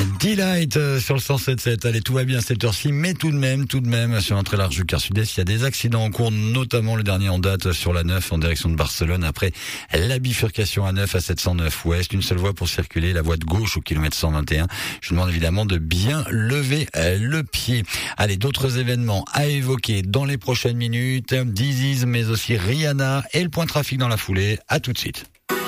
Delight sur le 107.7. Allez, tout va bien à cette heure-ci, mais tout de même, sur un très large car sud-est, il y a des accidents en cours, notamment le dernier en date sur la 9 en direction de Barcelone, après la bifurcation à 9 à 709 ouest. Une seule voie pour circuler, la voie de gauche au kilomètre 121. Je vous demande évidemment de bien lever le pied. Allez, d'autres événements à évoquer dans les prochaines minutes. This Is, mais aussi Rihanna et le point trafic dans la foulée. À tout de suite.